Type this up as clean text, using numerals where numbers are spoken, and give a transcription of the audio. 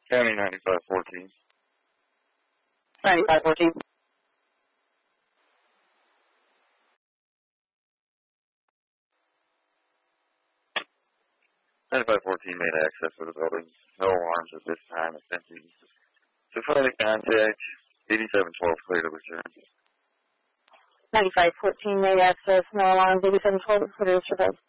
County 9514. 9514. 9514 made access for the building. No alarms at this time. It's empty. So further contact, 8712 clear to return. 9514 made access, no alarms, 8712 clear to return.